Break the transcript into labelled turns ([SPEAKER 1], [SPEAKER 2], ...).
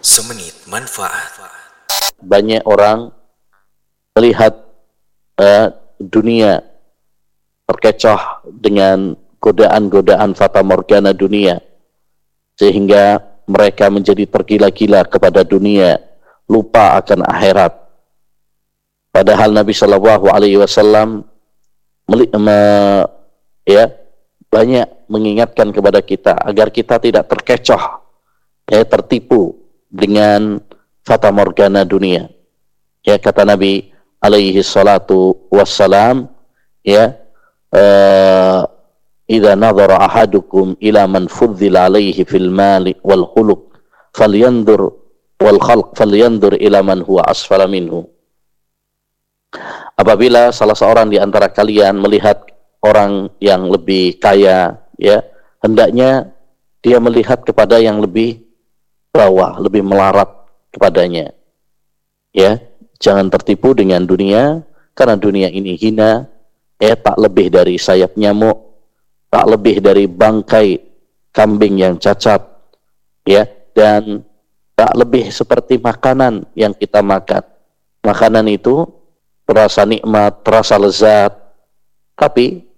[SPEAKER 1] Semenit manfaat.
[SPEAKER 2] Banyak orang melihat dunia terkecoh dengan godaan-godaan fata morgana dunia, sehingga mereka menjadi tergila-gila kepada dunia, lupa akan akhirat. Padahal Nabi Shallallahu Alaihi Wasallam banyak mengingatkan kepada kita agar kita tidak terkecoh, tertipu dengan fata morgana dunia. Ya, kata Nabi alaihi salatu wassalam, idza nadhara ahadukum ila man fuddila alaihi fil mali wal khuluq falyanzur wal khalq falyanzur ila man huwa asfala minhu. Apabila salah seorang di antara kalian melihat orang yang lebih kaya, hendaknya dia melihat kepada yang lebih bawah, lebih melarat kepadanya. Jangan tertipu dengan dunia, karena dunia ini hina, tak lebih dari sayap nyamuk, tak lebih dari bangkai kambing yang cacat, dan tak lebih seperti makanan yang kita makan. Makanan itu terasa nikmat, terasa lezat, tapi